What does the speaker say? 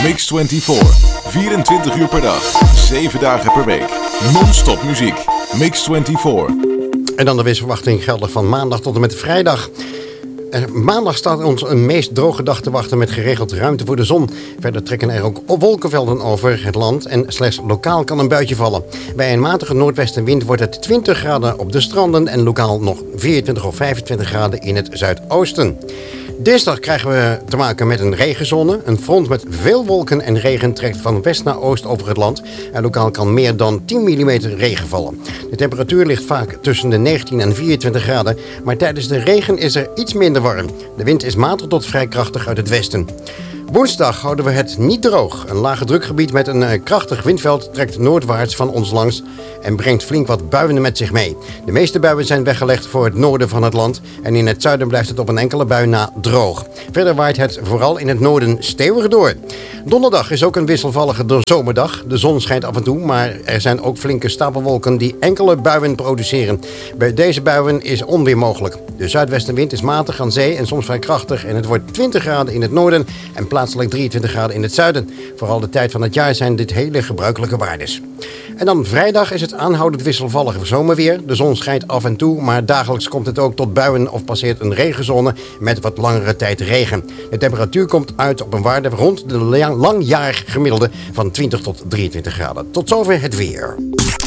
Mix 24. 24 uur per dag. 7 dagen per week. Non-stop muziek. Mix 24. En dan de weersverwachting geldig van maandag tot en met vrijdag. Maandag staat ons een meest droge dag te wachten met geregeld ruimte voor de zon. Verder trekken er ook wolkenvelden over het land en slechts lokaal kan een buitje vallen. Bij een matige noordwestenwind wordt het 20 graden op de stranden en lokaal nog 24 of 25 graden in het zuidoosten. Dinsdag krijgen we te maken met een regenzone. Een front met veel wolken en regen trekt van west naar oost over het land. En lokaal kan meer dan 10 mm regen vallen. De temperatuur ligt vaak tussen de 19 en 24 graden. Maar tijdens de regen is er iets minder warm. De wind is matig tot vrij krachtig uit het westen. Woensdag houden we het niet droog. Een lage drukgebied met een krachtig windveld trekt noordwaarts van ons langs en brengt flink wat buien met zich mee. De meeste buien zijn weggelegd voor het noorden van het land en in het zuiden blijft het op een enkele bui na droog. Verder waait het vooral in het noorden stevig door. Donderdag is ook een wisselvallige zomerdag. De zon schijnt af en toe, maar er zijn ook flinke stapelwolken die enkele buien produceren. Bij deze buien is onweer mogelijk. De zuidwestenwind is matig aan zee en soms vrij krachtig en het wordt 20 graden in het noorden en plaatselijk 23 graden in het zuiden. Vooral de tijd van het jaar zijn dit hele gebruikelijke waardes. En dan vrijdag is het aanhoudend wisselvallige zomerweer. De zon schijnt af en toe, maar dagelijks komt het ook tot buien of passeert een regenzone met wat langere tijd regen. De temperatuur komt uit op een waarde rond de langjarig gemiddelde van 20 tot 23 graden. Tot zover het weer.